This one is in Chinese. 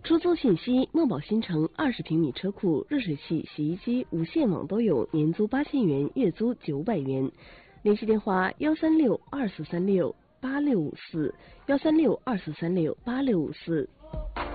出租信息：梦宝新城20平米车库，热水器、洗衣机、无线网都有，年租8000元，月租900元。联系电话：13624368654，13624368654。